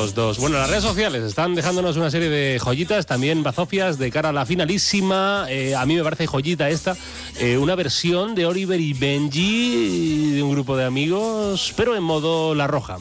los dos. Bueno, las redes sociales están dejándonos una serie de joyitas, también bazofias de cara a la finalísima. A mí me parece joyita esta, una versión de Oliver y Benji de un grupo de amigos, pero en modo La Roja.